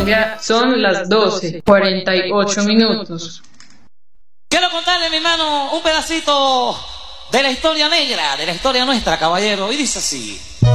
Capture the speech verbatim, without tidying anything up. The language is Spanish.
Colombia son las doce, cuarenta y ocho minutos. Quiero contarle, mi hermano, un pedacito de la historia negra, de la historia nuestra, caballero, y dice así.